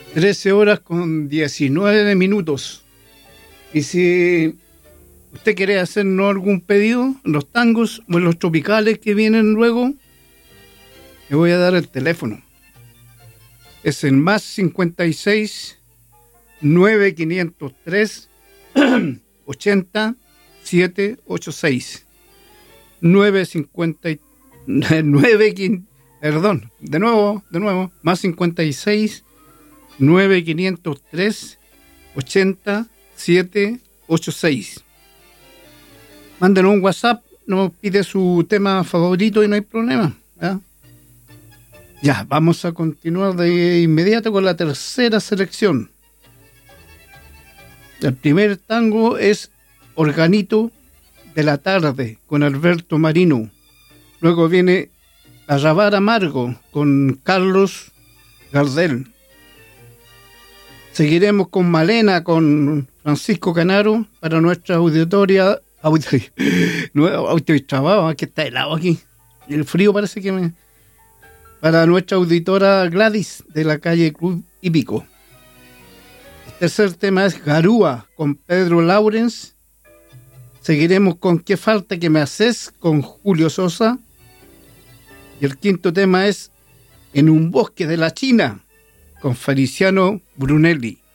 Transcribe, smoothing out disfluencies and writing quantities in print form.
13:19. Y si usted quiere hacernos algún pedido en los tangos o en los tropicales que vienen luego, le voy a dar el teléfono. Es el más 56 9503 80 786 más 56 9503 80 786. Mándenos un WhatsApp, nos pide su tema favorito y no hay problema. Ya, vamos a continuar de inmediato con la tercera selección. El primer tango es Organito de la Tarde con Alberto Marino. Luego viene Arrabal Amargo con Carlos Gardel. Seguiremos con Malena con Francisco Canaro para nuestra auditoría. Estoy trabado, que está helado aquí. El frío parece que me... Para nuestra auditora Gladys de la calle Club Hípico. El tercer tema es Garúa con Pedro Laurens. Seguiremos con ¿Qué falta que me haces? Con Julio Sosa. Y el quinto tema es En un bosque de la China con Feliciano Brunelli.